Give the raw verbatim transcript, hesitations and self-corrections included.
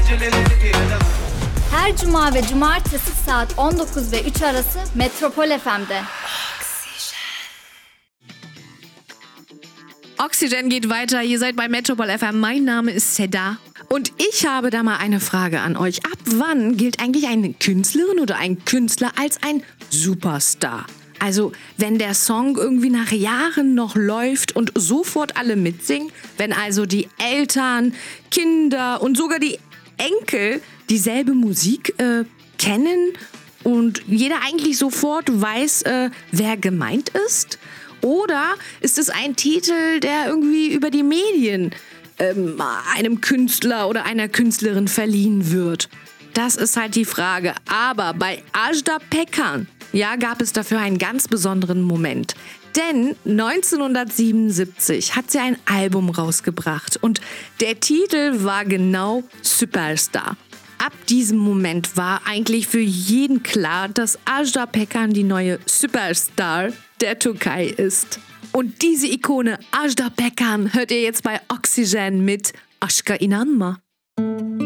Her cuma ve cumartesi saat on dokuz ve üç arası Metropol F M'de. Oxygen geht weiter, ihr seid bei Metropol F M, mein Name ist Seda. Und ich habe da mal eine Frage an euch. Ab wann gilt eigentlich eine Künstlerin oder ein Künstler als ein Superstar? Also, wenn der Song irgendwie nach Jahren noch läuft und sofort alle mitsingen, wenn also die Eltern, Kinder und sogar die Enkel dieselbe Musik äh, kennen und jeder eigentlich sofort weiß, äh, wer gemeint ist? Oder ist es ein Titel, der irgendwie über die Medien ähm, einem Künstler oder einer Künstlerin verliehen wird? Das ist halt die Frage. Aber bei Ajda Pekkan, ja, gab es dafür einen ganz besonderen Moment. Denn neunzehnhundertsiebenundsiebzig hat sie ein Album rausgebracht und der Titel war genau Superstar. Ab diesem Moment war eigentlich für jeden klar, dass Ajda Pekkan die neue Superstar der Türkei ist. Und diese Ikone Ajda Pekkan hört ihr jetzt bei Oxygen mit Aşka inanma.